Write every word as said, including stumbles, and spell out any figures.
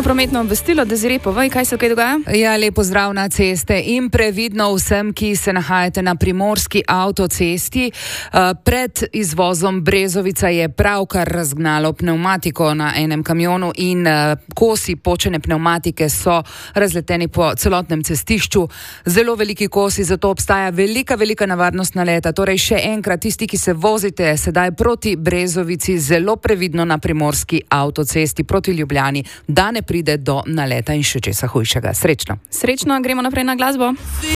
prometno obvestilo, da zre povej, kaj se kaj dogaja? Ja, lepo zdrav na ceste in previdno vsem, ki se nahajate na primorski avtocesti. Pred izvozom Brezovica je pravkar razgnalo pnevmatiko na enem kamionu in kosi počene pnevmatike so razleteni po celotnem cestišču. Zelo veliki kosi, zato obstaja velika, velika nevarnost naleta. Torej še enkrat, tisti, ki se vozite sedaj proti Brezovici, zelo previdno na primorski avtocesti proti Ljubljani, da ne pride do naleta in še česa hujšega. Srečno. Srečno, gremo naprej na glasbo.